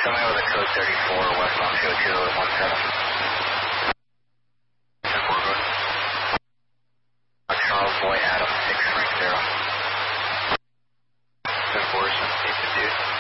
coming over the code 34, westbound CO217. 10-4, good. Charles Boy Adam 6 Frank 0.